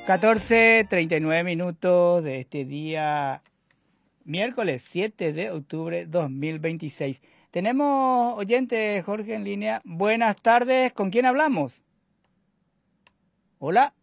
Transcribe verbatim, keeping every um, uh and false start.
catorce treinta y nueve minutos de este día, miércoles siete de octubre dos mil veintiséis. Tenemos oyente Jorge en línea. Buenas tardes, ¿con quién hablamos? Hola.